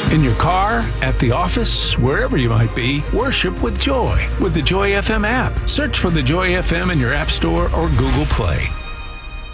In your car, at the office, wherever you might be, worship with Joy with the Joy FM app. Search for the Joy FM in your App Store or Google Play.